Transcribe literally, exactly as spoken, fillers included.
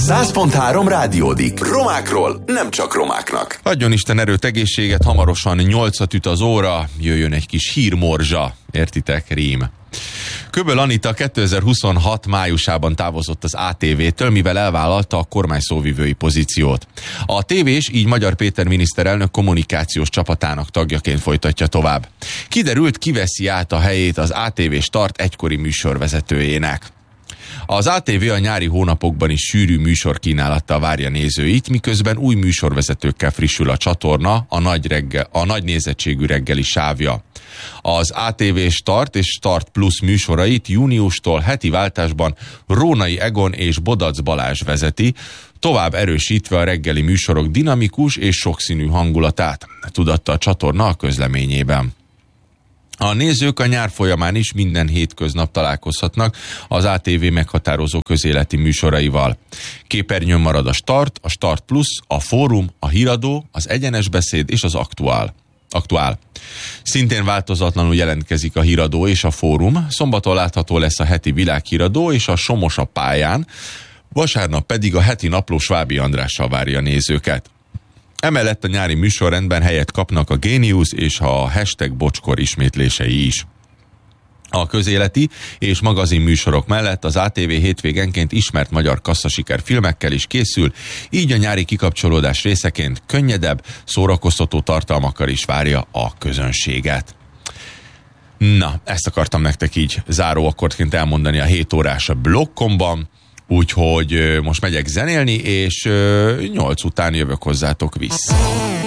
száz pont három rádiódik. Romákról nem csak romáknak. Adjon Isten erőt, egészséget, hamarosan nyolcat üt az óra, jöjjön egy kis hírmorzsa, értitek, rím. Köböl Anita kétezer-huszonhat májusában távozott az á té vé-től, mivel elvállalta a kormány szóvivői pozíciót. A tévés így Magyar Péter miniszterelnök kommunikációs csapatának tagjaként folytatja tovább. Kiderült, kiveszi át a helyét az á té vé Start egykori műsorvezetőjének. Az á té vé a nyári hónapokban is sűrű műsorkínálattal várja nézőit, miközben új műsorvezetőkkel frissül a csatorna, a nagy, reggel, a nagy nézettségű reggeli sávja. Az á té vé Start és Start Plus műsorait júniustól heti váltásban Rónai Egon és Bodac Balázs vezeti, tovább erősítve a reggeli műsorok dinamikus és sokszínű hangulatát, tudatta a csatorna a közleményében. A nézők a nyár folyamán is minden hétköznap találkozhatnak az á té vé meghatározó közéleti műsoraival. Képernyőn marad a Start, a Start Plus, a Fórum, a Híradó, az Egyenes Beszéd és az Aktuál. Aktuál. Szintén változatlanul jelentkezik a Híradó és a Fórum, szombaton látható lesz a heti Világhíradó és a Somos a pályán, vasárnap pedig a heti napló Svábi Andrással várja a nézőket. Emellett a nyári műsorrendben helyet kapnak a Géniusz és a hashtag Bocskor ismétlései is. A közéleti és magazin műsorok mellett az á té vé hétvégenként ismert magyar kasszasiker filmekkel is készül, így a nyári kikapcsolódás részeként könnyedebb, szórakoztató tartalmakkal is várja a közönséget. Na, ezt akartam nektek így záró akkordként elmondani a hét órás blokkomban, úgyhogy most megyek zenélni, és nyolc után jövök hozzátok vissza.